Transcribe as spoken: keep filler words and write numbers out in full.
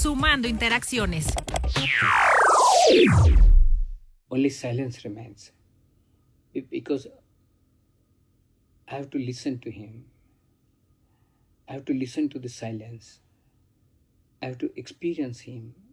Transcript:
sumando interacciones. Only silence remains. Because I have to listen to him. I have to listen to the silence. I have to experience him.